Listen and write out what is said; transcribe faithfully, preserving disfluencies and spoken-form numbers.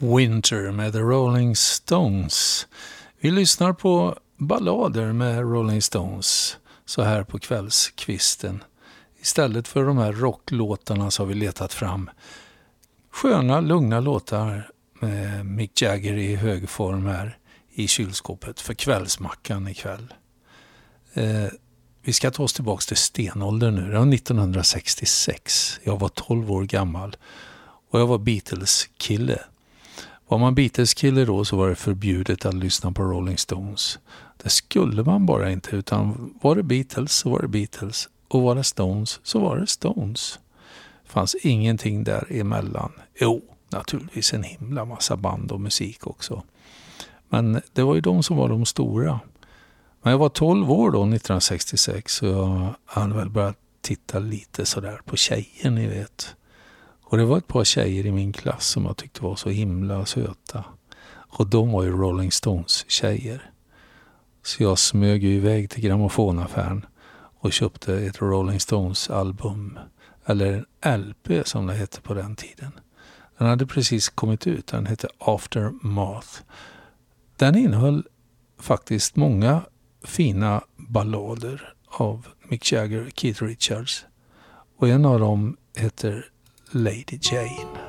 Winter med The Rolling Stones. Vi lyssnar på ballader med Rolling Stones så här på kvällskvisten. Istället för de här rocklåtarna så har vi letat fram sköna, lugna låtar med Mick Jagger i hög form här i kylskåpet för kvällsmackan ikväll. Eh, vi ska ta oss tillbaka till stenåldern nu. Det var nittonhundrasextiosex. Jag var tolv år gammal och jag var Beatles-kille. Var man Beatles-kille då så var det förbjudet att lyssna på Rolling Stones. Det skulle man bara inte, utan var det Beatles så var det Beatles. Och var det Stones så var det Stones. Fanns ingenting där emellan. Jo, naturligtvis en himla massa band och musik också. Men det var ju de som var de stora. Men jag var tolv år då, nittonhundrasextiosex, och jag hade väl börjat titta lite sådär på tjejer, ni vet. Och det var ett par tjejer i min klass som jag tyckte var så himla söta. Och de var ju Rolling Stones tjejer. Så jag smög ju iväg till grammofonaffären och köpte ett Rolling Stones album. Eller en L P som det hette på den tiden. Den hade precis kommit ut. Den hette Aftermath. Den innehöll faktiskt många fina ballader av Mick Jagger och Keith Richards. Och en av dem heter Lady Jane.